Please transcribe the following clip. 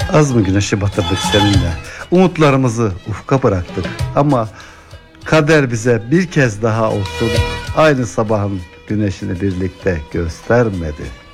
Az mı güneşi batırdık seninle? Umutlarımızı ufka bıraktık. Ama kader bize bir kez daha olsun aynı sabahın güneşini birlikte göstermedi.